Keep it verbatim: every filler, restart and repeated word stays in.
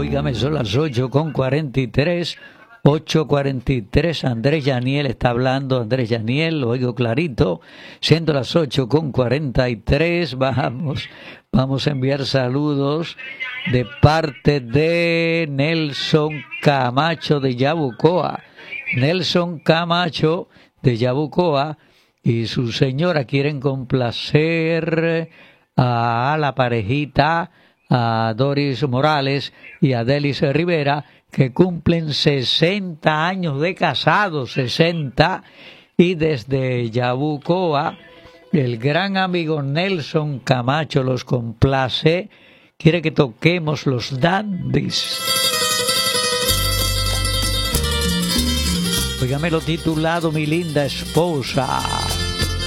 Óigame, son las ocho con cuarenta y tres, ocho cuarenta y tres. Andrés Yaniel está hablando, Andrés Yaniel, lo oigo clarito, siendo las ocho con cuarenta y tres. Vamos, vamos a enviar saludos de parte de Nelson Camacho de Yabucoa. Nelson Camacho de Yabucoa y su señora quieren complacer a la parejita, a Doris Morales y a Delis Rivera, que cumplen sesenta años de casados, sesenta, y desde Yabucoa el gran amigo Nelson Camacho los complace, quiere que toquemos los dandies. Óigame lo titulado Mi linda esposa.